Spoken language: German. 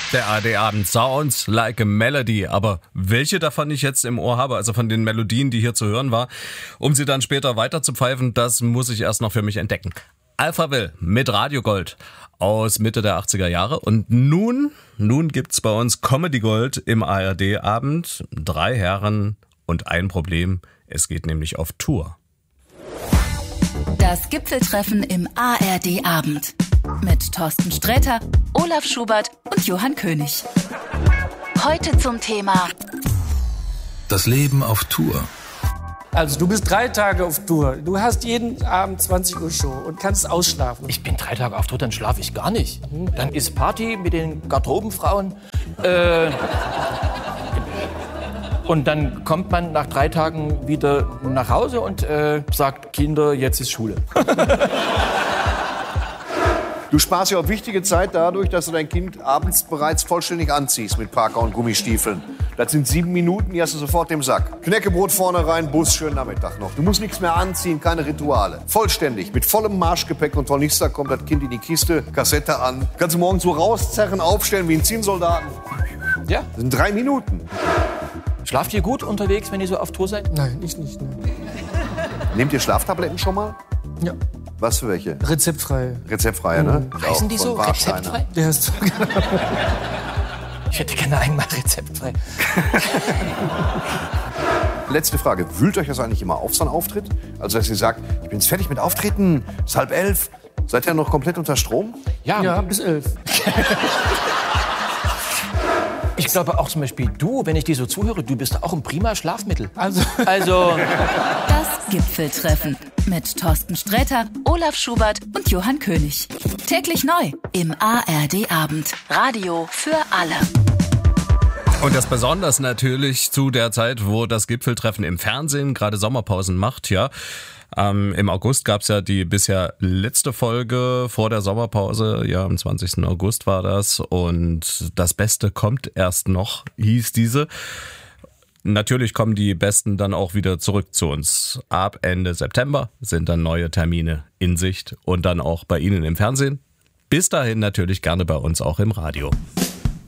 Der ARD-Abend Sounds like a Melody. Aber welche davon ich jetzt im Ohr habe, also von den Melodien, die hier zu hören war, um sie dann später weiter zu pfeifen, das muss ich erst noch für mich entdecken. Alpha Will mit Radio Gold aus Mitte der 80er Jahre. Und nun gibt's bei uns Comedy Gold im ARD-Abend. 3 Herren und ein Problem. Es geht nämlich auf Tour. Das Gipfeltreffen im ARD-Abend. Mit Thorsten Sträter, Olaf Schubert und Johann König. Heute zum Thema Das Leben auf Tour. Also du bist 3 Tage auf Tour. Du hast jeden Abend 20 Uhr Show und kannst ausschlafen. Ich bin 3 Tage auf Tour, dann schlafe ich gar nicht. Dann ist Party mit den Garderobenfrauen. Und dann kommt man nach 3 Tagen wieder nach Hause und sagt, Kinder, jetzt ist Schule. Du sparst ja auch wichtige Zeit dadurch, dass du dein Kind abends bereits vollständig anziehst mit Parker und Gummistiefeln. Das sind 7 Minuten, die hast du sofort im Sack. Knäckebrot vorne rein, Bus, schönen Nachmittag noch. Du musst nichts mehr anziehen, keine Rituale. Vollständig, mit vollem Marschgepäck und Tornister kommt das Kind in die Kiste, Kassette an. Kannst du morgens so rauszerren, aufstellen wie ein Zinnsoldaten. Ja. Das sind 3 Minuten. Schlaft ihr gut unterwegs, wenn ihr so auf Tour seid? Nein, ich nicht. Nein. Nehmt ihr Schlaftabletten schon mal? Ja. Was für welche? Rezeptfrei. Rezeptfreie, ne? Heißen die so? Von Warsteiner. Rezeptfrei? Der ist Ich hätte gerne einmal rezeptfrei. Letzte Frage. Wühlt euch das eigentlich immer auf, so ein Auftritt? Also, dass ihr sagt, ich bin jetzt fertig mit Auftreten, es ist 10:30. Seid ihr noch komplett unter Strom? ja bis 11. Ich glaube auch zum Beispiel du, wenn ich dir so zuhöre, du bist auch ein prima Schlafmittel. Also das Gipfeltreffen mit Thorsten Sträter, Olaf Schubert und Johann König. Täglich neu im ARD-Abend. Radio für alle. Und das besonders natürlich zu der Zeit, wo das Gipfeltreffen im Fernsehen gerade Sommerpausen macht, ja. Im August gab's ja die bisher letzte Folge vor der Sommerpause. Ja, am 20. August war das. Und das Beste kommt erst noch, hieß diese. Natürlich kommen die Besten dann auch wieder zurück zu uns. Ab Ende September sind dann neue Termine in Sicht und dann auch bei Ihnen im Fernsehen. Bis dahin natürlich gerne bei uns auch im Radio.